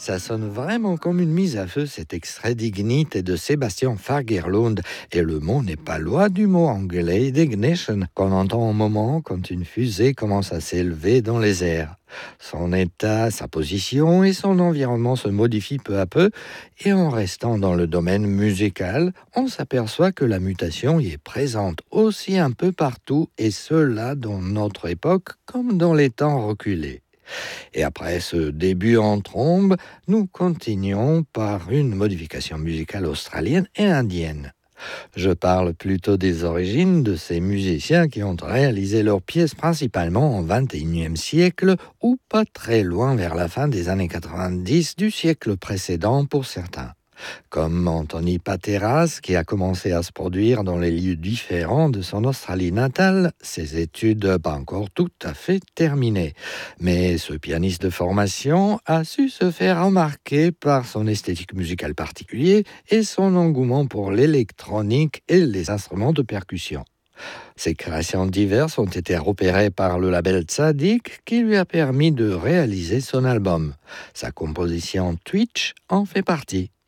Ça sonne vraiment comme une mise à feu, cet extrait d'Ignite de Sébastien Fagerlund. Et le mot n'est pas loin du mot anglais d'ignition, qu'on entend au moment quand une fusée commence à s'élever dans les airs. Son état, sa position et son environnement se modifient peu à peu. Et en restant dans le domaine musical, on s'aperçoit que la mutation y est présente aussi un peu partout, et cela dans notre époque comme dans les temps reculés. Et après ce début en trombe, nous continuons par une modification musicale australienne et indienne. Je parle plutôt des origines de ces musiciens qui ont réalisé leurs pièces principalement au XXIe siècle ou pas très loin vers la fin des années 90 du siècle précédent pour certains, comme Anthony Pateras, qui a commencé à se produire dans les lieux différents de son Australie natale, ses études pas encore tout à fait terminées. Mais ce pianiste de formation a su se faire remarquer par son esthétique musicale particulière et son engouement pour l'électronique et les instruments de percussion. Ses créations diverses ont été repérées par le label Tzadik qui lui a permis de réaliser son album. Sa composition Twitch en fait partie.